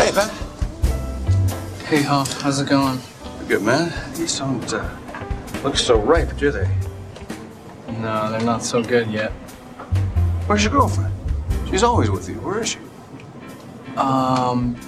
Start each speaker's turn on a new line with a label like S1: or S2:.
S1: Hey, Ben.
S2: Hey, Hoff, how's it going?
S1: Good, man. These don't look so ripe, do they?
S2: No, they're not so good yet.
S1: Where's your girlfriend? She's always with you. Where is she?